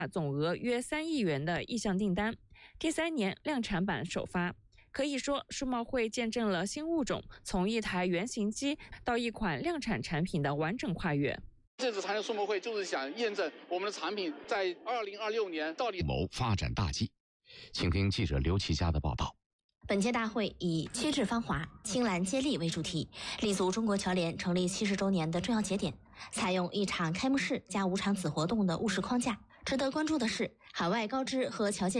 总额约3亿元的意向订单，第3年量产版首发。可以说，数贸会见证了新物种从一台原型机到一款量产产品的完整跨越。 这次参加数贸会就是想验证我们的产品在2026年到底谋发展大计。请听记者刘启佳的报道。 本届大会以“趋智芳华，青蓝接力”为主题，立足中国侨联成立70周年的重要节点，采用一场开幕式加5场子活动的务实框架。值得关注的是，海外高知和侨建